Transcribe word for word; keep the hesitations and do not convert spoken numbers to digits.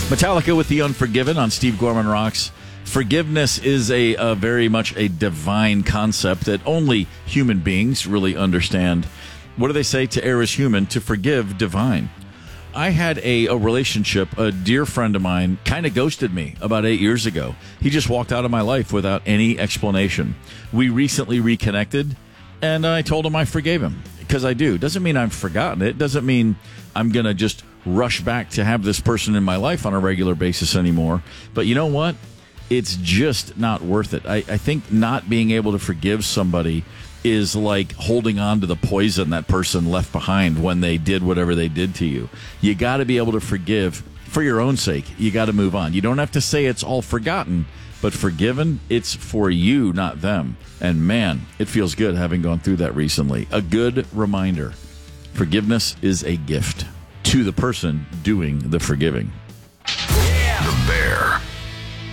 Metallica with The Unforgiven on Steve Gorman Rocks. Forgiveness is a, a very much a divine concept that only human beings really understand. What do they say? To err is human, to forgive divine. I had a, a relationship, a dear friend of mine kind of ghosted me about eight years ago. He just walked out of my life without any explanation. We recently reconnected, and I told him I forgave him, because I do. Doesn't mean I've forgotten it. Doesn't mean I'm going to just rush back to have this person in my life on a regular basis anymore. But you know what? It's just not worth it. I, I think not being able to forgive somebody is like holding on to the poison that person left behind when they did whatever they did to you. You got to be able to forgive for your own sake. You got to move on. You don't have to say it's all forgotten, but forgiven, it's for you, not them. And man, it feels good having gone through that recently. A good reminder. Forgiveness is a gift to the person doing the forgiving.